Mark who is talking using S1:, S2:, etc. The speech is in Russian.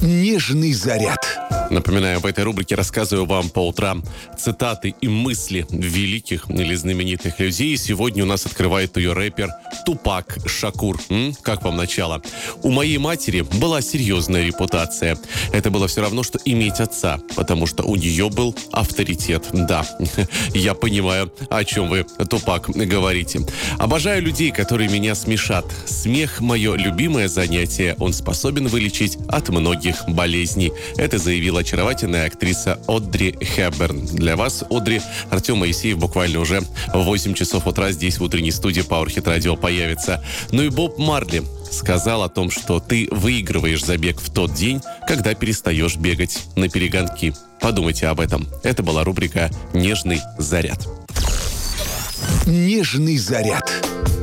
S1: Нежный заряд.
S2: Напоминаю, в этой рубрике рассказываю вам по утрам цитаты и мысли великих или знаменитых людей. Сегодня у нас открывает ее рэпер Тупак Шакур. Как вам начало? У моей матери была серьезная репутация. Это было все равно, что иметь отца, потому что у нее был авторитет. Да, я понимаю, о чем вы, Тупак, говорите. Обожаю людей, которые меня смешат. Смех – мое любимое занятие. Он способен вылечить от многих болезней. Это заявила очаровательная актриса Одри Хепберн. Для вас, Одри, Артем Моисеев буквально уже в 8 часов утра здесь в утренней студии Power Hit Radio появится. Ну и Боб Марли сказал о том, что ты выигрываешь забег в тот день, когда перестаешь бегать на перегонки. Подумайте об этом. Это была рубрика «Нежный заряд».
S1: Нежный заряд.